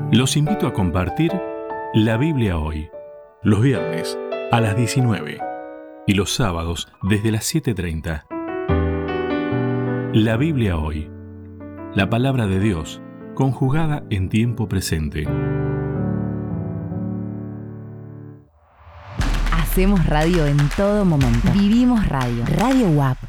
Los invito a compartir la Biblia hoy, los viernes a las 19 y los sábados desde las 7:30. La Biblia hoy, la palabra de Dios conjugada en tiempo presente. Hacemos radio en todo momento. Vivimos radio. Radio WAP.